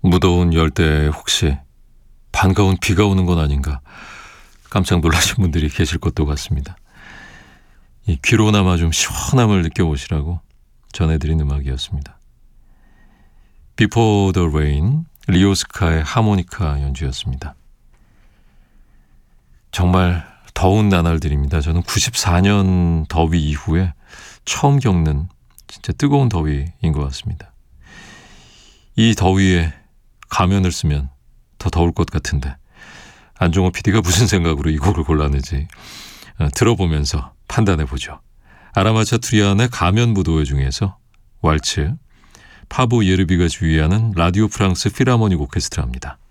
무더운 열대에 혹시 반가운 비가 오는 건 아닌가 깜짝 놀라신 분들이 계실 것도 같습니다. 이 귀로나마 좀 시원함을 느껴보시라고 전해드린 음악이었습니다. Before the Rain, 리오스카의 하모니카 연주였습니다. 정말 더운 나날들입니다. 저는 94년 더위 이후에 처음 겪는 진짜 뜨거운 더위인 것 같습니다. 이 더위에 가면을 쓰면 더 더울 것 같은데 안종호 PD가 무슨 생각으로 이 곡을 골랐는지 들어보면서 판단해보죠. 아라마차 투리안의 가면 무도회 중에서 왈츠, 파보 예르비가 주의하는 라디오 프랑스 필하모닉 오케스트라입니다.